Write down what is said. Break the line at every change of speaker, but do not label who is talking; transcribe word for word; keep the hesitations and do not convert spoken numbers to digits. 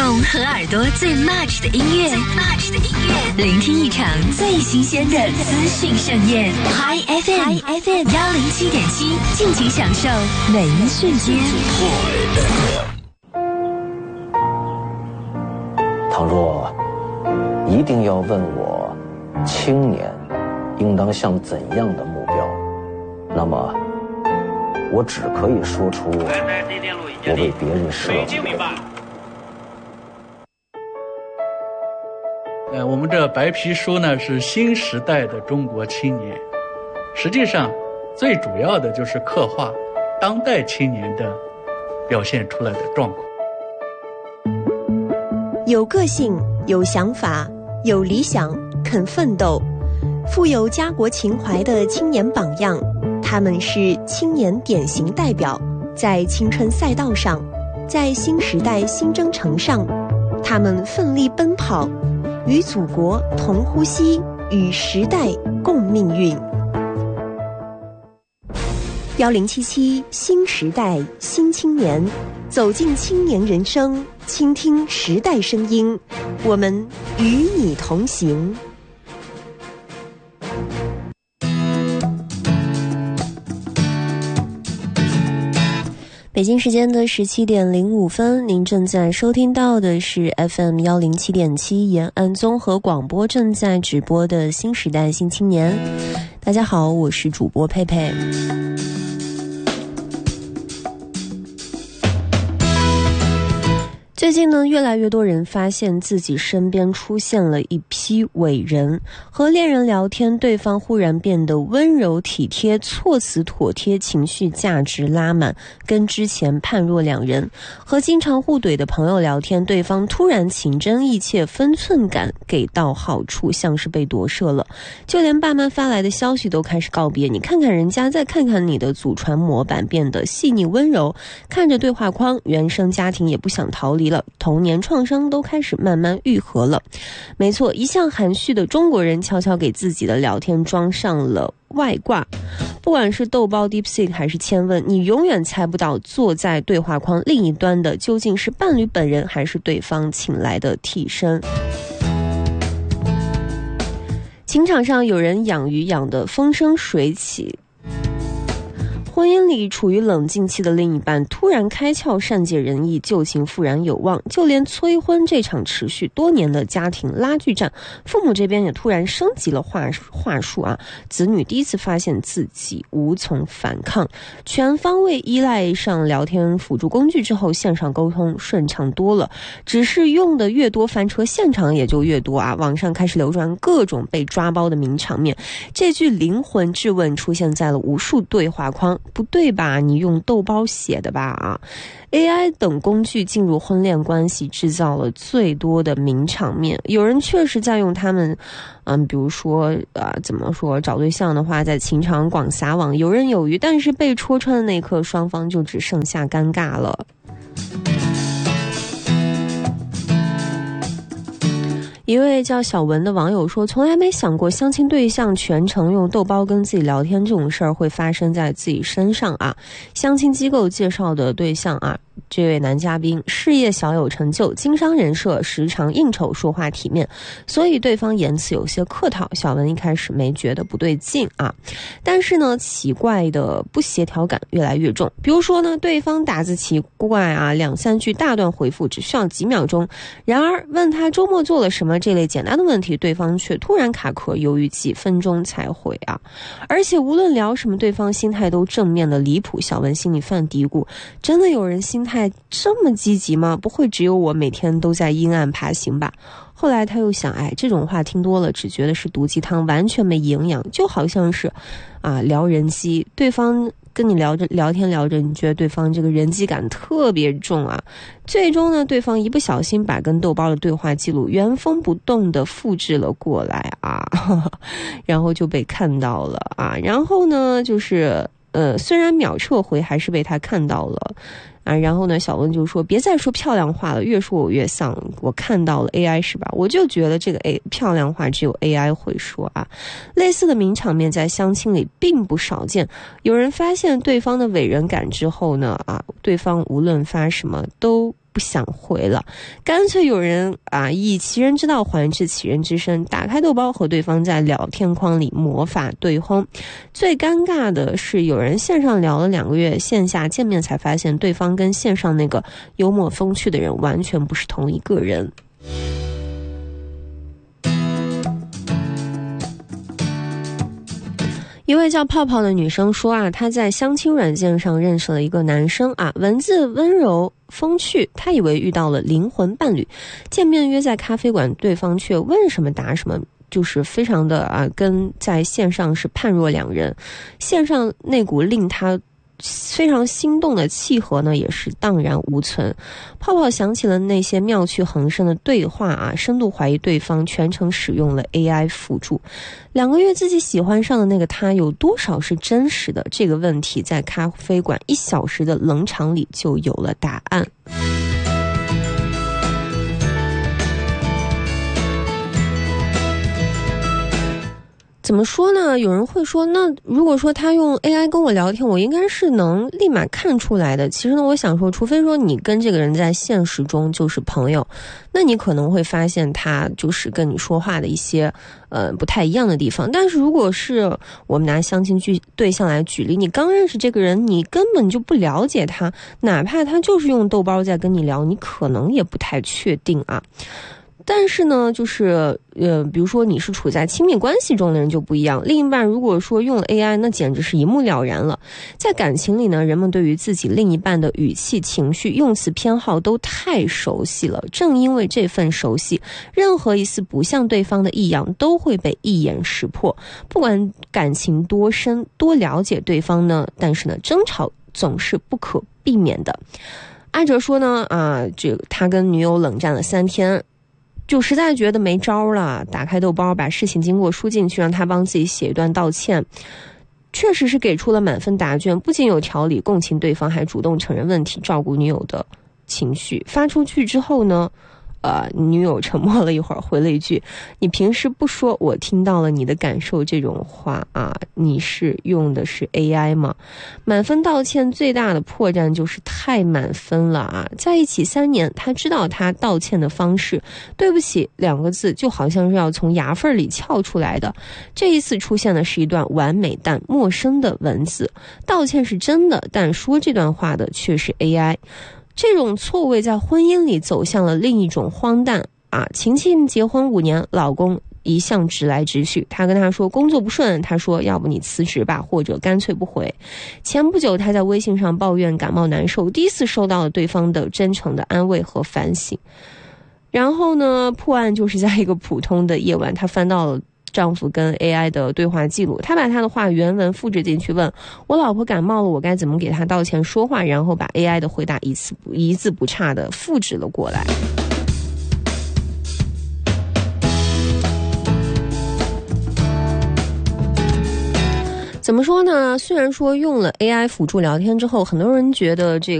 用和耳朵最 match 的音乐，最 match 的音乐，聆听一场最新鲜的资讯盛宴。Hi F M，Hi F M 幺零七点七，尽情享受每一瞬间。
倘若一定要问我，青年应当向怎样的目标，那么我只可以说出我为别人设立的。
呃，我们这白皮书呢是新时代的中国青年，实际上最主要的就是刻画当代青年的表现出来的状况。
有个性，有想法，有理想，肯奋斗，富有家国情怀的青年榜样，他们是青年典型代表。在青春赛道上，在新时代新征程上，他们奋力奔跑，与祖国同呼吸，与时代共命运。幺零七七新时代新青年，走进青年人生，倾听时代声音，我们与你同行。北京时间的十七点零五分，您正在收听到的是 F M 幺零七点七延安综合广播正在直播的新时代新青年。大家好，我是主播佩佩。最近呢，越来越多人发现自己身边出现了一批伟人，和恋人聊天，对方忽然变得温柔体贴，措辞妥帖，情绪价值拉满，跟之前判若两人；和经常互怼的朋友聊天，对方突然情真意切，分寸感给到好处，像是被夺舍了。就连爸妈发来的消息都开始告别你，看看人家，再看看你的祖传模板，变得细腻温柔。看着对话框，原生家庭也不想逃离了，童年创伤都开始慢慢愈合了。没错，一向含蓄的中国人悄悄给自己的聊天装上了外挂。不管是豆包 DeepSeek 还是千问，你永远猜不到坐在对话框另一端的究竟是伴侣本人，还是对方请来的替身。情场上有人养鱼养得风生水起，婚姻里处于冷静期的另一半突然开窍，善解人意，旧情复燃有望。就连催婚这场持续多年的家庭拉锯战，父母这边也突然升级了话话术啊，子女第一次发现自己无从反抗，全方位依赖上聊天辅助工具之后，线上沟通顺畅多了。只是用的越多，翻车现场也就越多啊！网上开始流传各种被抓包的名场面，这句灵魂质问出现在了无数对话框。不对吧？你用豆包写的吧？啊 ，A I 等工具进入婚恋关系，制造了最多的名场面。有人确实在用他们，嗯，比如说啊、呃，怎么说找对象的话，在情场广撒网，游刃有余。但是被戳穿的那一刻，双方就只剩下尴尬了。一位叫小文的网友说，从来没想过相亲对象全程用豆包跟自己聊天这种事儿会发生在自己身上啊。相亲机构介绍的对象啊，这位男嘉宾事业小有成就，经商人设，时常应酬，说话体面，所以对方言辞有些客套。小文一开始没觉得不对劲啊，但是呢，奇怪的不协调感越来越重。比如说呢，对方打字奇怪啊，两三句大段回复只需要几秒钟，然而问他周末做了什么这类简单的问题，对方却突然卡壳，犹豫几分钟才回啊。而且无论聊什么，对方心态都正面的离谱。小文心里犯嘀咕，真的有人心态这么积极吗？不会只有我每天都在阴暗爬行吧？后来他又想，哎，这种话听多了只觉得是毒鸡汤，完全没营养，就好像是啊聊人机，对方跟你聊着聊天聊着，你觉得对方这个人机感特别重啊。最终呢，对方一不小心把跟豆包的对话记录原封不动的复制了过来啊，呵呵，然后就被看到了啊。然后呢，就是呃，虽然秒撤回，还是被他看到了。啊，然后呢，小文就说别再说漂亮话了，越说我越丧，我看到了 A I 是吧？我就觉得这个 A 漂亮话只有 A I 会说啊。类似的名场面在相亲里并不少见。有人发现对方的伟人感之后呢，啊，对方无论发什么都不想回了，干脆有人啊以其人之道还治其人之身，打开豆包和对方在聊天框里魔法对轰。最尴尬的是，有人线上聊了两个月，线下见面才发现对方跟线上那个幽默风趣的人完全不是同一个人。一位叫泡泡的女生说啊，她在相亲软件上认识了一个男生啊，文字温柔风趣，她以为遇到了灵魂伴侣，见面约在咖啡馆，对方却问什么答什么，就是非常的啊，跟在线上是判若两人。线上那股令她非常心动的契合呢，也是荡然无存。泡泡想起了那些妙趣横生的对话啊，深度怀疑对方全程使用了 A I 辅助。两个月自己喜欢上的那个他有多少是真实的？这个问题在咖啡馆一小时的冷场里就有了答案。怎么说呢？有人会说，那如果说他用 A I 跟我聊天，我应该是能立马看出来的。其实呢，我想说，除非说你跟这个人在现实中就是朋友，那你可能会发现他就是跟你说话的一些呃不太一样的地方。但是如果是我们拿相亲剧对象来举例，你刚认识这个人，你根本就不了解他，哪怕他就是用豆包在跟你聊，你可能也不太确定啊。但是呢，就是呃，比如说你是处在亲密关系中的人就不一样。另一半如果说用了 A I， 那简直是一目了然了。在感情里呢，人们对于自己另一半的语气、情绪、用词偏好都太熟悉了。正因为这份熟悉，任何一丝不像对方的异样都会被一眼识破。不管感情多深，多了解对方呢，但是呢，争吵总是不可避免的。阿哲说呢，啊，这个他跟女友冷战了三天。就实在觉得没招了，打开豆包把事情经过输进去，让他帮自己写一段道歉。确实是给出了满分答卷，不仅有条理共情对方，还主动承认问题，照顾女友的情绪。发出去之后呢，呃，女友沉默了一会儿，回了一句：“你平时不说，我听到了你的感受。”这种话啊，你是用的是 A I 吗？满分道歉最大的破绽就是太满分了啊！在一起三年，他知道他道歉的方式，对不起两个字就好像是要从牙缝里撬出来的。这一次出现的是一段完美但陌生的文字，道歉是真的，但说这段话的却是 A I。这种错位在婚姻里走向了另一种荒诞啊！晴晴结婚五年，老公一向直来直去，他跟他说工作不顺，他说要不你辞职吧，或者干脆不回。前不久他在微信上抱怨感冒难受，第一次收到了对方的真诚的安慰和反省。然后呢，破案就是在一个普通的夜晚，他翻到了丈夫跟 A I 的对话记录，他把他的话原文复制进去，问我老婆感冒了，我该怎么给她道歉说话，然后把 A I 的回答一字不一字不差的复制了过来。怎么说呢？虽然说用了 A I 辅助聊天之后，很多人觉得这